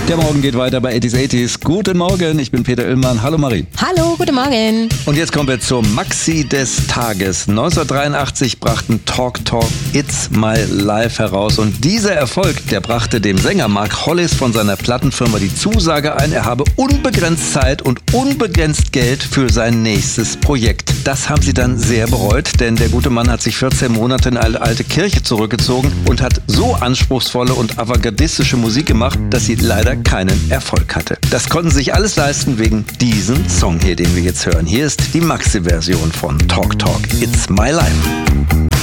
Der Morgen geht weiter bei 80s. Guten Morgen, ich bin Peter Illmann. Hallo Marie. Hallo, guten Morgen. Und jetzt kommen wir zur Maxi des Tages. 1983 brachten Talk Talk It's My Life heraus. Und dieser Erfolg, der brachte dem Sänger Mark Hollis von seiner Plattenfirma die Zusage ein, er habe unbegrenzt Zeit und unbegrenzt Geld für sein nächstes Projekt. Das haben sie dann sehr bereut, denn der gute Mann hat sich 14 Monate in eine alte Kirche zurückgezogen und hat so anspruchsvolle und avantgardistische Musik gemacht, dass sie leider keinen Erfolg hatte. Das konnten sie sich alles leisten wegen diesem Song hier, den wir jetzt hören. Hier ist die Maxi-Version von Talk Talk It's My Life.